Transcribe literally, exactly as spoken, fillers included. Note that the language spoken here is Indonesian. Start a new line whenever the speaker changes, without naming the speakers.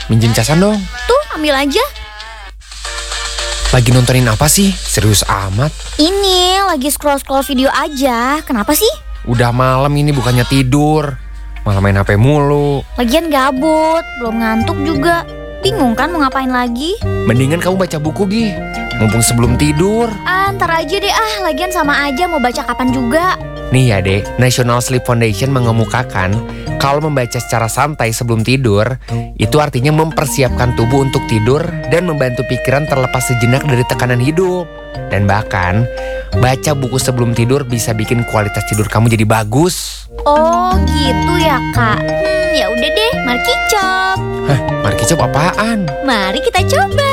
minjem casan dong.
Tuh, ambil aja.
Lagi nontonin apa sih? Serius amat.
Ini lagi scroll-scroll video aja. Kenapa sih?
Udah malam ini bukannya tidur, malah main H P mulu.
Lagian gabut, belum ngantuk juga. Bingung kan mau ngapain lagi?
Mendingan kamu baca buku, Gi. Mumpung sebelum tidur.
Ah, ntar aja deh ah, lagian sama aja mau baca kapan juga.
Nih ya dek, National Sleep Foundation mengemukakan kalau membaca secara santai sebelum tidur, itu artinya mempersiapkan tubuh untuk tidur dan membantu pikiran terlepas sejenak dari tekanan hidup. Dan bahkan, baca buku sebelum tidur bisa bikin kualitas tidur kamu jadi bagus.
Oh gitu ya kak. Hmm, ya udah deh, mari kicop.
Hah, markicop apaan?
Mari kita coba.